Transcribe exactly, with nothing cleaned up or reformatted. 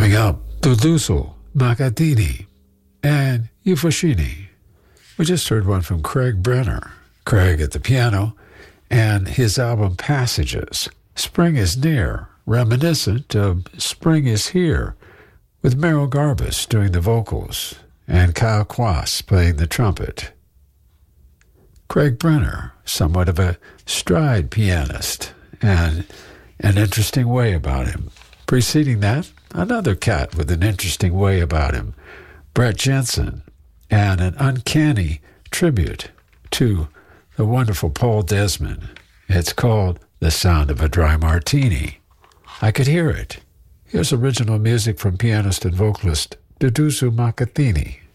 Coming up, Duduso, Makatini, and Euphrosyne. We just heard one from Craig Brenner. Craig at the piano, and his album Passages. Spring is Near, reminiscent of Spring is Here, with Merrill Garbus doing the vocals and Kyle Kwas playing the trumpet. Craig Brenner, somewhat of a stride pianist, and an interesting way about him. Preceding that, another cat with an interesting way about him, Brett Jensen, and an uncanny tribute to the wonderful Paul Desmond. It's called The Sound of a Dry Martini. I could hear it. Here's original music from pianist and vocalist Duduso Makatini.